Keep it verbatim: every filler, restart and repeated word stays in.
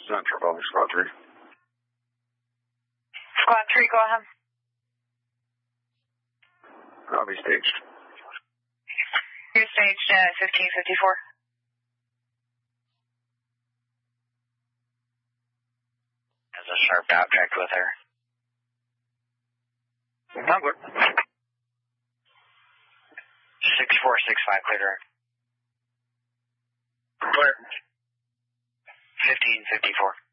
Central, Bobby, Squad three. Squad three, go ahead. I'll be staged. You're staged at fifteen fifty-four. Has a sharp object with her. Number. six four six five, clear direct. Clear. fifteen fifty-four.